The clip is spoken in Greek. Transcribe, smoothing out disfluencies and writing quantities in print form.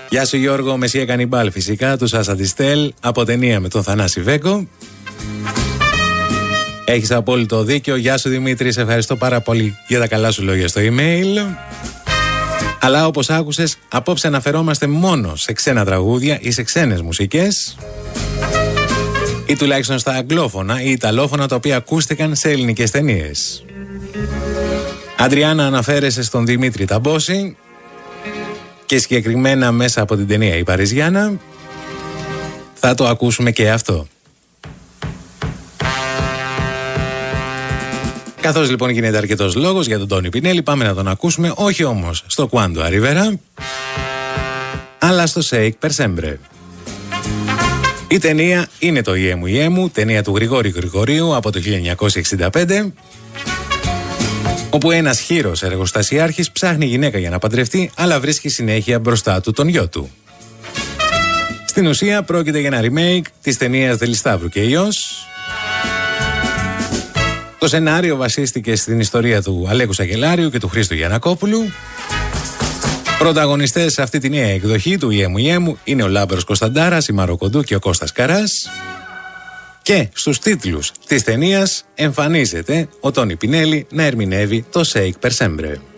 Γεια σου Γιώργο, Μεσσία Κανιμπάλ φυσικά, του Σάσα Τιστέλ, από ταινία με τον Θανάση Βέκο. Έχεις απόλυτο δίκιο. Γεια σου Δημήτρη, σε ευχαριστώ πάρα πολύ για τα καλά σου λόγια στο email. Αλλά όπως άκουσες, απόψε αναφερόμαστε μόνο σε ξένα τραγούδια ή σε ξένες μουσικές, ή τουλάχιστον στα αγγλόφωνα ή ιταλόφωνα τα οποία ακούστηκαν σε ελληνικές ταινίες. Αντριάννα, αναφέρεσαι στον Δημήτρη Ταμπόση και συγκεκριμένα μέσα από την ταινία «Η Παριζιάνα». Θα το ακούσουμε και αυτό. Καθώς λοιπόν γίνεται αρκετός λόγος για τον Τόνι Πινέλη, πάμε να τον ακούσουμε, όχι όμως στο Quando Arriverà, αλλά στο Shake Per Sempre. Η ταινία είναι το «Ιέ μου, Ιέ μου», ταινία του Γρηγόρη Γρηγορίου από το 1965, όπου ένας χήρος εργοστασιάρχης ψάχνει γυναίκα για να παντρευτεί, αλλά βρίσκει συνέχεια μπροστά του τον γιο του. Στην ουσία πρόκειται για ένα remake της ταινίας «Δελισταύρου και Υιός». Το σενάριο βασίστηκε στην ιστορία του Αλέκου Σακελάριου και του Χρήστου Γιαννακόπουλου. Πρωταγωνιστές σε αυτή τη νέα εκδοχή του «Ιέ μου, Ιέ μου» είναι ο Λάμπερος Κωνσταντάρας, η Μάρο Κοντού και ο Κώστας Καράς. Και στους τίτλους της ταινίας εμφανίζεται ο Τόνι Πινέλη να ερμηνεύει το «Shake Per Sempre».